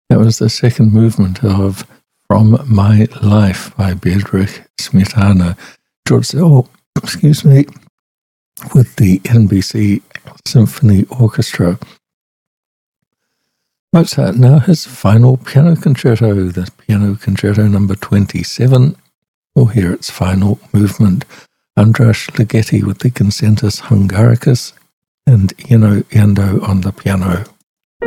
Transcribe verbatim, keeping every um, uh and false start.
That was the second movement of From My Life by Bedřich Smetana. George, oh, excuse me, with the N B C Symphony Orchestra. Mozart now his final piano concerto, the Piano Concerto number twenty-seven. We'll hear its final movement. Andras Ligeti with the Concertus Hungaricus and Eno Ando on the piano.